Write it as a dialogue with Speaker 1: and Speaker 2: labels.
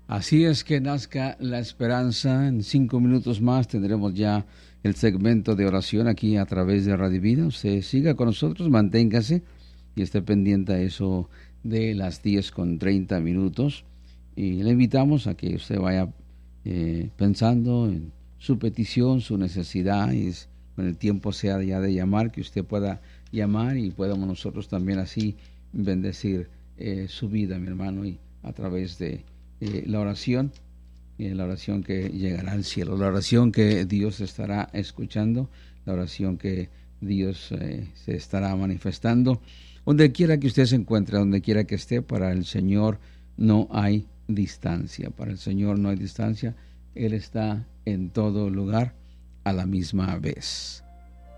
Speaker 1: Así es que nazca la esperanza. En 5 minutos más tendremos ya el segmento de oración aquí a través de Radio Vida. Usted siga con nosotros, manténgase y esté pendiente a eso de las 10:30. Y le invitamos a que usted vaya pensando en su petición, su necesidad, y con el tiempo sea ya de llamar, que usted pueda llamar y podamos nosotros también así bendecir su vida, mi hermano, y a través de la oración que llegará al cielo, la oración que Dios estará escuchando, la oración que Dios se estará manifestando. Donde quiera que usted se encuentre, donde quiera que esté, para el Señor no hay distancia. Para el Señor no hay distancia. Él está en todo lugar a la misma vez.